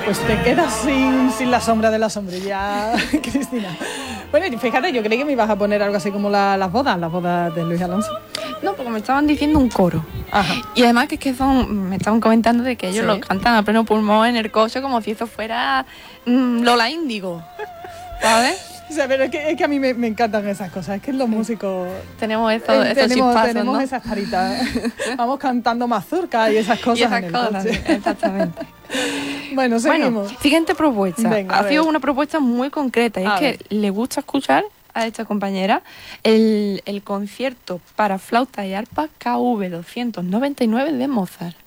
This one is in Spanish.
pues te quedas sin la sombra de la sombrilla, Cristina. Bueno, y fíjate, yo creí que me ibas a poner algo así como las bodas de Luis Alonso. No, porque me estaban diciendo un coro. Ajá. Y además que me estaban comentando de que ellos Sí. lo cantan a pleno pulmón en el coche como si eso fuera Lola Índigo, ¿sabes? O sea, pero es que a mí me encantan esas cosas. Es que los músicos Tenemos esos chispazos, tenemos ¿no? esas caritas. Vamos cantando mazurca y esas cosas Y esas en el cosas, coche. exactamente. Bueno, seguimos. Bueno, siguiente propuesta. Venga, a Ha sido ver. una propuesta muy concreta y A es que ver. le gusta escuchar a esta compañera el concierto para flauta y arpa KV 299 de Mozart.